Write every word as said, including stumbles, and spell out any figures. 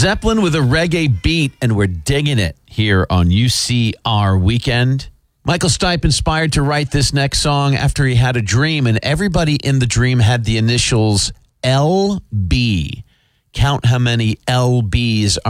Zeppelin with a reggae beat, and we're digging it here on U C R Weekend. Michael Stipe inspired to write this next song after he had a dream, and everybody in the dream had the initials L B. Count how many L Bs